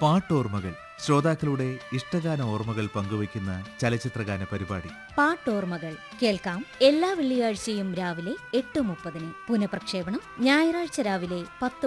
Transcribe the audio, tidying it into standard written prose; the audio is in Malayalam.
പാട്ടോർമ്മകൾ, ശ്രോതാക്കളുടെ ഇഷ്ടഗാന ഓർമ്മകൾ പങ്കുവയ്ക്കുന്ന ചലച്ചിത്രഗാന പരിപാടി. പാട്ടോർമ്മകൾ കേൾക്കാം എല്ലാ വെള്ളിയാഴ്ചയും രാവിലെ 8:30. പുനഃപ്രക്ഷേപണം ഞായറാഴ്ച രാവിലെ 10.